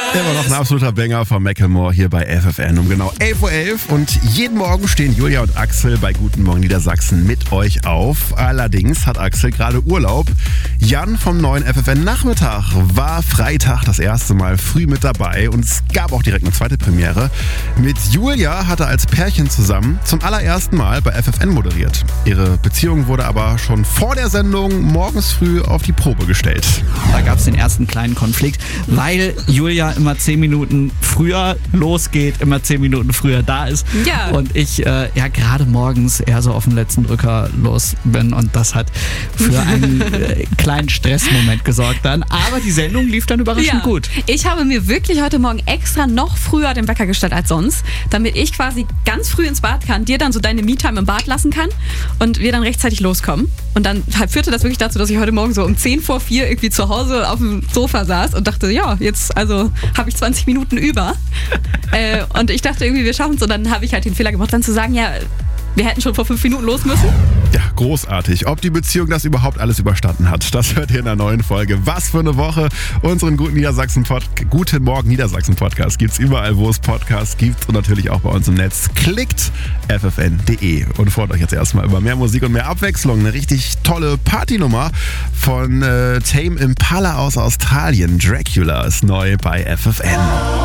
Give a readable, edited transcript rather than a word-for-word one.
Immer noch ein absoluter Banger von Macklemore hier bei FFN um genau 11.11 Uhr. Und jeden Morgen stehen Julia und Axel bei Guten Morgen Niedersachsen mit euch auf. Allerdings hat Axel gerade Urlaub. Jan vom neuen FFN Nachmittag war Freitag das erste Mal früh mit dabei. Und es gab auch direkt eine zweite Premiere. Mit Julia hat er als Pärchen zusammen zum allerersten Mal bei FFN moderiert. Ihre Beziehung wurde aber schon vor der Sendung morgens früh auf die Probe gestellt. Da gab es den ersten kleinen Konflikt, weil Julia immer 10 Minuten früher losgeht, immer 10 Minuten früher da ist. Ja. Und ich gerade morgens eher so auf den letzten Drücker los bin. Und das hat für einen kleinen Stressmoment gesorgt dann. Aber die Sendung lief dann überraschend gut. Ich habe mir wirklich heute Morgen extra noch früher den Wecker gestellt als sonst, damit ich quasi ganz früh ins Bad kann, dir dann so deine Me-Time im Bad lassen kann und wir dann rechtzeitig loskommen. Und dann führte das wirklich dazu, dass ich heute Morgen so um 3:50 irgendwie zu Hause auf dem Sofa saß und dachte, ja, jetzt also habe ich 20 Minuten über. Und ich dachte irgendwie, wir schaffen es. Und dann habe ich halt den Fehler gemacht, dann zu sagen, ja, wir hätten schon vor 5 Minuten los müssen. Ja, großartig. Ob die Beziehung das überhaupt alles überstanden hat, das hört ihr in der neuen Folge. Was für eine Woche. Unseren Guten Morgen Niedersachsen Podcast gibt's überall, wo es Podcasts gibt und natürlich auch bei uns im Netz. Klickt ffn.de und freut euch jetzt erstmal über mehr Musik und mehr Abwechslung. Eine richtig tolle Partynummer von Tame Impala aus Australien. Dracula ist neu bei FFN.